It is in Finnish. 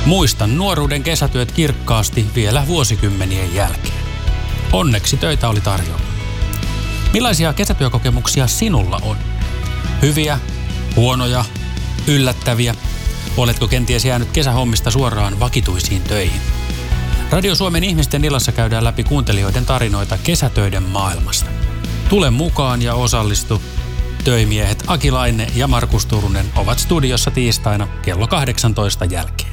Muistan nuoruuden kesätyöt kirkkaasti vielä vuosikymmenien jälkeen. Onneksi töitä oli tarjolla. Millaisia kesätyökokemuksia sinulla on? Hyviä, huonoja, yllättäviä? Oletko kenties jäänyt kesähommista suoraan vakituisiin töihin? Radio Suomen ihmisten illassa käydään läpi kuuntelijoiden tarinoita kesätöiden maailmasta. Tule mukaan ja osallistu. Töimiehet Aki Laine ja Markus Turunen ovat studiossa tiistaina kello 18 jälkeen.